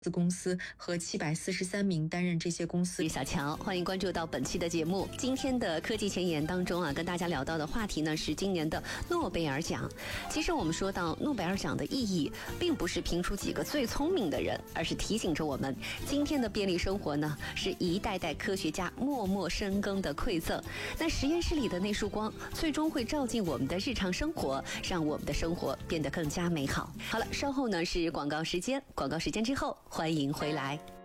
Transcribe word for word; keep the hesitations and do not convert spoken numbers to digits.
子公司和七百四十三名担任这些公司。 小乔，欢迎关注到本期的节目。今天的科技前沿当中啊，跟大家聊到的话题呢是今年的诺贝尔奖。其实我们说到诺贝尔奖的意义，并不是评出几个最聪明的人，而是提醒着我们，今天的便利生活呢，是一代代科学家默默深耕的馈赠。那实验室里的那束光，最终会照进我们的日常生活，让我们的生活变得更加美好。好了，稍后呢是广告时间，广告时间之后，欢迎回来。